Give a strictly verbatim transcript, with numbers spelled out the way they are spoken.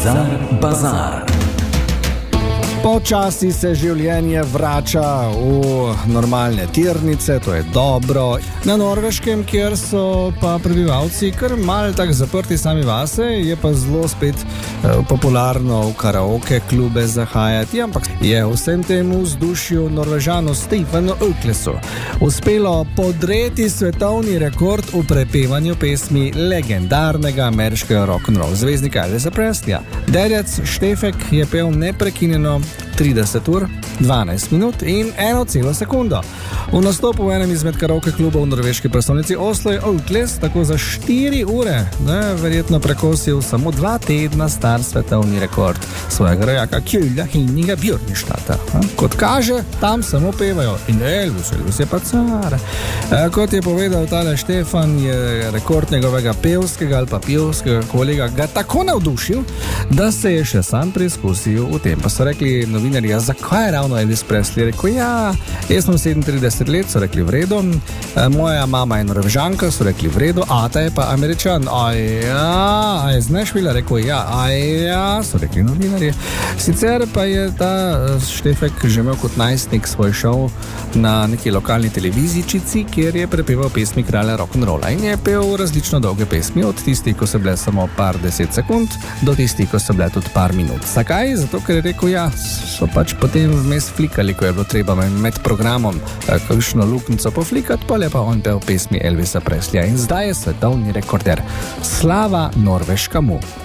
Bizar Bazar. Počasi se življenje vrača v normalne tirnice, to je dobro. Na Norveškem, kjer so pa prebivalci kar malo tako zaprti sami vase, je pa zelo spet eh, popularno v karaoke klube zahajati, ampak je vsem temu vzdušju Norvežanu Stefanu Øklesu uspelo podreti svetovni rekord v prepevanju pesmi legendarnega ameriškega rock'n'roll zvezdnika Elvisa Presleya. Dedec Štefek je pel neprekinjeno trideset ur, dvanajst minut in eno celo sekundo. V nastopu v enem izmed karaoke klubov v norveški prestolnici Oslo je Økles tako za štiri ure ne, verjetno prekosil samo dva tedna star svetovni rekord svojega rojaka Kjula Hinniga Bjørnstadta. Kot kaže, tam samo pevajo in Elvis, Elvis je pa car. E, kot je povedal tale Štefan, je rekord njegovega pevskega ali pa pevskega kolega ga tako navdušil, da se je še sam preizkusil v tem. Pa so rekli novinarji, zakaj je ravno Elvis Presley? Rekel, ja, jaz sem sedemintrideset let, so rekli v redu, e, moja mama je Norvežanka, so rekli v redu, ata je pa Američan. Aj ja, a je z Nashvilla? Rekel, ja, aj ja, so rekli novinarji. Sicer pa je ta Štefek že imel kot najstnik svoj šov na neki lokalni televizičici, kjer je prepeval pesmi kralja rock'n'rolla in je pel različno dolge pesmi, od tistih, ko so bile samo par deset sekund, do tistih, ko so bile tudi par minut. Zakaj? Zato, ker je rekel, ja, so pač potem vmes flikali, ko je bilo treba med programom kakšno luknjico poflikati, pa je pa on pel pesmi Elvisa Presleya in zdaj je svetovni rekorder. Slava Norveškamu!